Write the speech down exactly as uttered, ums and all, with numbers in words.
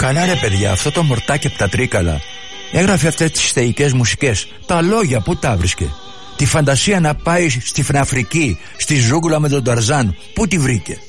Καλά ρε παιδιά, αυτό το μορτάκι από τα Τρίκαλα έγραφε αυτές τις θεϊκές μουσικές. Τα λόγια πού τα βρίσκε? Τη φαντασία να πάει στην Αφρική, στη ζούγκλα με τον Ταρζάν, πού τη βρήκε?